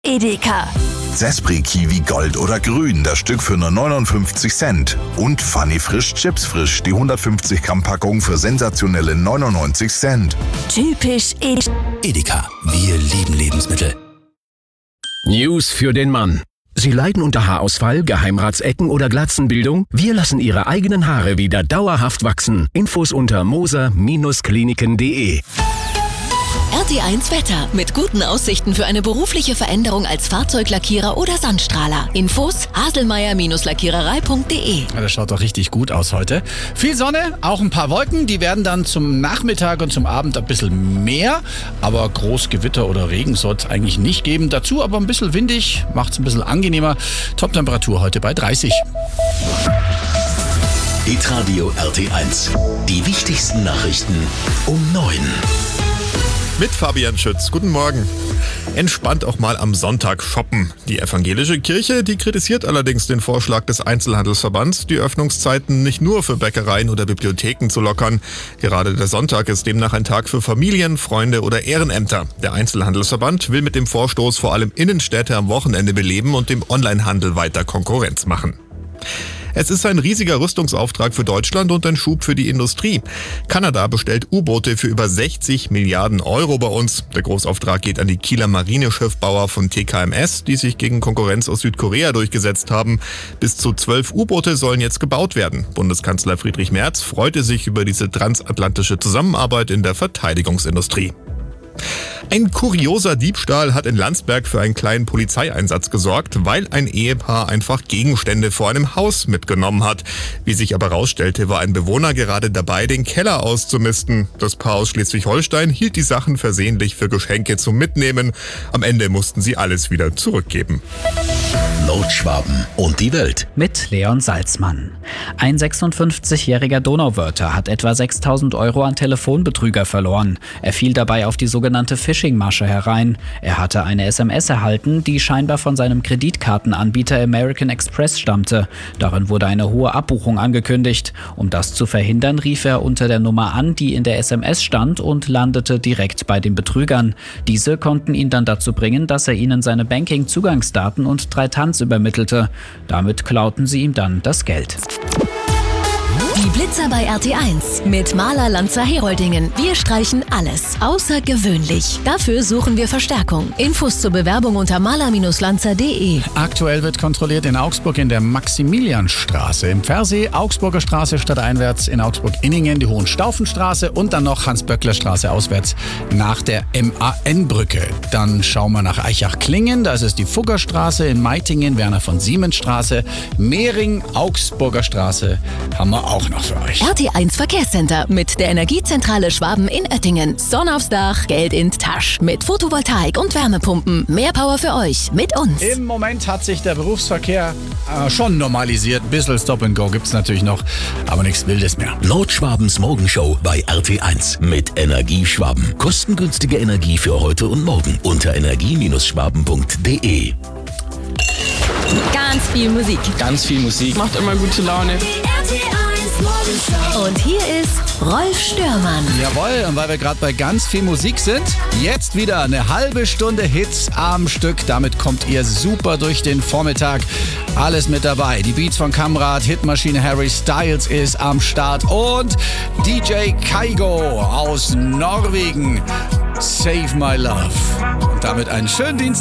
Edeka. Zespri Kiwi Gold oder Grün, das Stück für nur 59 Cent. Und Funny Frisch Chips Frisch, die 150 Gramm Packung für sensationelle 99 Cent. Typisch Edeka, wir lieben Lebensmittel. News für den Mann. Sie leiden unter Haarausfall, Geheimratsecken oder Glatzenbildung? Wir lassen Ihre eigenen Haare wieder dauerhaft wachsen. Infos unter moser-kliniken.de. RT1 Wetter mit guten Aussichten für eine berufliche Veränderung als Fahrzeuglackierer oder Sandstrahler. Infos haselmeier-lackiererei.de. Ja, das schaut doch richtig gut aus heute. Viel Sonne, auch ein paar Wolken, die werden dann zum Nachmittag und zum Abend ein bisschen mehr. Aber Großgewitter oder Regen soll es eigentlich nicht geben. Dazu aber ein bisschen windig, macht es ein bisschen angenehmer. Toptemperatur heute bei 30. Hitradio RT1. Die wichtigsten Nachrichten um 9. Mit Fabian Schütz. Guten Morgen. Entspannt auch mal am Sonntag shoppen. Die evangelische Kirche, die kritisiert allerdings den Vorschlag des Einzelhandelsverbands, die Öffnungszeiten nicht nur für Bäckereien oder Bibliotheken zu lockern. Gerade der Sonntag ist demnach ein Tag für Familien, Freunde oder Ehrenämter. Der Einzelhandelsverband will mit dem Vorstoß vor allem Innenstädte am Wochenende beleben und dem Onlinehandel weiter Konkurrenz machen. Es ist ein riesiger Rüstungsauftrag für Deutschland und ein Schub für die Industrie. Kanada bestellt U-Boote für über 60 Milliarden Euro bei uns. Der Großauftrag geht an die Kieler Marineschiffbauer von TKMS, die sich gegen Konkurrenz aus Südkorea durchgesetzt haben. Bis zu 12 U-Boote sollen jetzt gebaut werden. Bundeskanzler Friedrich Merz freute sich über diese transatlantische Zusammenarbeit in der Verteidigungsindustrie. Ein kurioser Diebstahl hat in Landsberg für einen kleinen Polizeieinsatz gesorgt, weil ein Ehepaar einfach Gegenstände vor einem Haus mitgenommen hat. Wie sich aber herausstellte, war ein Bewohner gerade dabei, den Keller auszumisten. Das Paar aus Schleswig-Holstein hielt die Sachen versehentlich für Geschenke zum Mitnehmen. Am Ende mussten sie alles wieder zurückgeben. Nordschwaben und die Welt. Mit Leon Salzmann. Ein 56-jähriger Donauwörther hat etwa 6.000 Euro an Telefonbetrüger verloren. Er fiel dabei auf die sogenannte Phishing-Masche herein. Er hatte eine SMS erhalten, die scheinbar von seinem Kreditkartenanbieter American Express stammte. Darin wurde eine hohe Abbuchung angekündigt. Um das zu verhindern, rief er unter der Nummer an, die in der SMS stand, und landete direkt bei den Betrügern. Diese konnten ihn dann dazu bringen, dass er ihnen seine Banking-Zugangsdaten und 3 Tanz übermittelte. Damit klauten sie ihm dann das Geld. Die Blitzer bei RT1 mit Maler Lanzer Heroldingen. Wir streichen alles außergewöhnlich. Dafür suchen wir Verstärkung. Infos zur Bewerbung unter maler-lanzer.de. Aktuell wird kontrolliert in Augsburg in der Maximilianstraße, im Pfersee, Augsburger Straße stadteinwärts, in Augsburg-Inningen die Hohenstaufenstraße und dann noch Hans-Böckler-Straße auswärts nach der MAN-Brücke. Dann schauen wir nach Eichach-Klingen, da ist es die Fuggerstraße, in Meitingen Werner-von-Siemens-Straße, Mehring, Augsburger Straße haben wir auch noch für euch. RT1 Verkehrscenter mit der Energiezentrale Schwaben in Oettingen. Sonne aufs Dach, Geld in die Tasche. Mit Photovoltaik und Wärmepumpen. Mehr Power für euch mit uns. Im Moment hat sich der Berufsverkehr schon normalisiert. Ein bisschen Stop and Go gibt's natürlich noch, aber nichts Wildes mehr. Nordschwabens Morgenshow bei RT1 mit Energieschwaben. Kostengünstige Energie für heute und morgen unter energie-schwaben.de. Ganz viel Musik. Ganz viel Musik. Macht immer gute Laune. Und hier ist Rolf Störmann. Jawohl, und weil wir gerade bei ganz viel Musik sind, jetzt wieder eine halbe Stunde Hits am Stück. Damit kommt ihr super durch den Vormittag. Alles mit dabei. Die Beats von Kamrat, Hitmaschine Harry Styles ist am Start und DJ Kaigo aus Norwegen. Save My Love. Und damit einen schönen Dienstag.